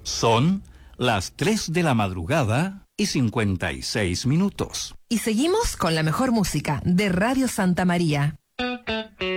Son las 3 de la madrugada y 56 minutos. Y seguimos con la mejor música de Radio Santa María.